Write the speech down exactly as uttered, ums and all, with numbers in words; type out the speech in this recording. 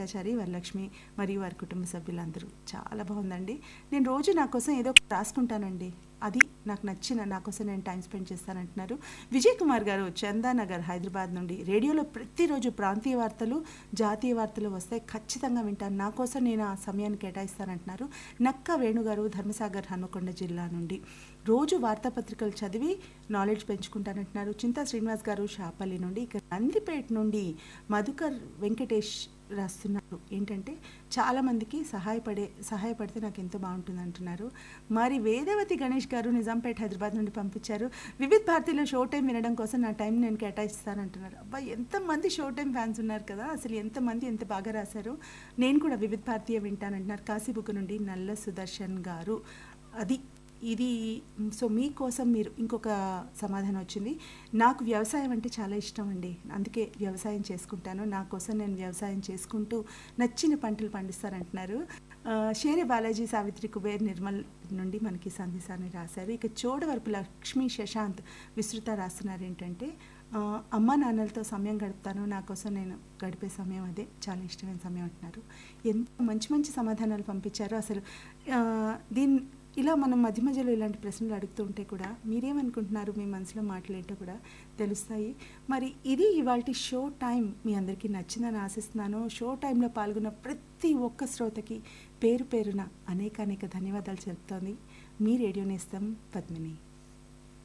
వెంకటాచారి, వరలక్ష్మి మరియు వారి కుటుంబ సభ్యులందరూ. చాలా బాగుందండి. నేను రోజు నా కోసం ఏదో ఒకటి రాసుకుంటానండి. అది నాకు నచ్చిన, నా కోసం నేను టైం స్పెండ్ చేస్తానంటున్నారు విజయ్ కుమార్ గారు, చందానగర్, హైదరాబాద్ నుండి. రేడియోలో ప్రతిరోజు ప్రాంతీయ వార్తలు, జాతీయ వార్తలు వస్తాయి, ఖచ్చితంగా వింటాను. నా కోసం నేను ఆ సమయాన్ని కేటాయిస్తానంటున్నారు నక్క వేణుగారు, ధర్మసాగర్, హన్మకొండ జిల్లా నుండి. రోజు వార్తాపత్రికలు చదివి నాలెడ్జ్ పెంచుకుంటానంటున్నారు చింతా శ్రీనివాస్ గారు, షాపల్లి నుండి. ఇక నందిపేట నుండి మధుకర్ వెంకటేష్ రాస్తున్నారు ఏంటంటే, చాలామందికి సహాయపడే సహాయపడితే నాకు ఎంతో బాగుంటుంది అంటున్నారు. మరి వేదవతి గణేష్ గారు నిజాంపేట, హైదరాబాద్ నుండి పంపించారు. వివిధ భారతిలో షో టైం వినడం కోసం నా టైం నేను కేటాయిస్తానంటున్నారు. అబ్బా, ఎంతమంది షో టైం ఫ్యాన్స్ ఉన్నారు కదా, అసలు ఎంతమంది ఎంత బాగా రాశారు. నేను కూడా వివిధ భారతీయ వింటానంటున్నారు కాశీబుక్ నుండి నల్ల సుదర్శన్ గారు. అది ఇది సో మీకోసం మీరు ఇంకొక సమాధానం వచ్చింది. నాకు వ్యవసాయం అంటే చాలా ఇష్టం అండి, అందుకే వ్యవసాయం చేసుకుంటాను. నా కోసం నేను వ్యవసాయం చేసుకుంటూ నచ్చిన పంటలు పండిస్తారంటున్నారు. షేరే బాలాజీ, సావిత్రి, కుబేర్, నిర్మల్ నుండి మనకి సందేశాన్ని రాశారు. ఇక చోడవరపు లక్ష్మీ శశాంత్ విస్తృత రాస్తున్నారు ఏంటంటే, అమ్మ నాన్నలతో సమయం గడుపుతాను, నా కోసం నేను గడిపే సమయం అదే, చాలా ఇష్టమైన సమయం అంటున్నారు. ఎంత మంచి మంచి సమాధానాలు పంపించారో అసలు. దీని ఇలా మనం మధ్య మధ్యలో ఇలాంటి ప్రశ్నలు అడుగుతూ ఉంటే కూడా మీరేమనుకుంటున్నారు, మీ మనసులో మాటలేంటో కూడా తెలుస్తాయి. మరి ఇది ఇవాల్టి షో టైం. మీ అందరికీ నచ్చిందని ఆశిస్తున్నాను. షో టైంలో పాల్గొన్న ప్రతి ఒక్క శ్రోతకి పేరు పేరున అనేక అనేక ధన్యవాదాలు చెప్తోంది మీ రేడియో నేస్తం పద్మిని.